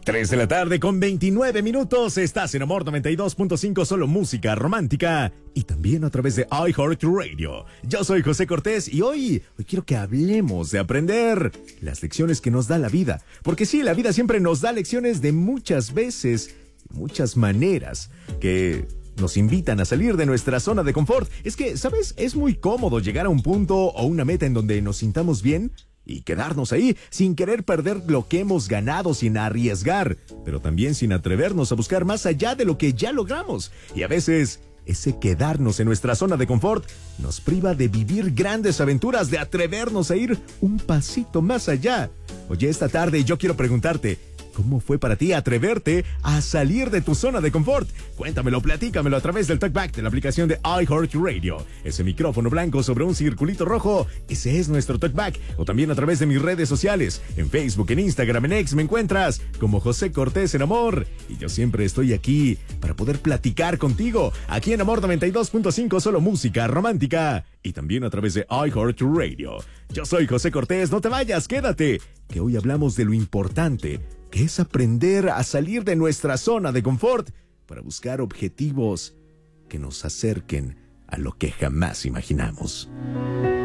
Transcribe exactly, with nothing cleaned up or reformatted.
tres de la tarde con veintinueve minutos. Estás en Amor noventa y dos punto cinco, solo música romántica. Y también a través de iHeartRadio. Yo soy José Cortés y hoy, hoy quiero que hablemos de aprender las lecciones que nos da la vida. Porque sí, la vida siempre nos da lecciones de muchas veces, muchas maneras, que nos invitan a salir de nuestra zona de confort. Es que, ¿sabes? Es muy cómodo llegar a un punto o una meta en donde nos sintamos bien y quedarnos ahí sin querer perder lo que hemos ganado, sin arriesgar, pero también sin atrevernos a buscar más allá de lo que ya logramos. Y a veces ese quedarnos en nuestra zona de confort nos priva de vivir grandes aventuras, de atrevernos a ir un pasito más allá. Oye, esta tarde yo quiero preguntarte, ¿cómo fue para ti atreverte a salir de tu zona de confort? Cuéntamelo, platícamelo a través del TalkBack de la aplicación de iHeartRadio. Ese micrófono blanco sobre un circulito rojo, ese es nuestro TalkBack. O también a través de mis redes sociales. En Facebook, en Instagram, en X me encuentras como José Cortés en Amor. Y yo siempre estoy aquí para poder platicar contigo. Aquí en Amor noventa y dos punto cinco, solo música romántica. Y también a través de iHeartRadio. Yo soy José Cortés, no te vayas, quédate. Que hoy hablamos de lo importante, que es aprender a salir de nuestra zona de confort para buscar objetivos que nos acerquen a lo que jamás imaginamos.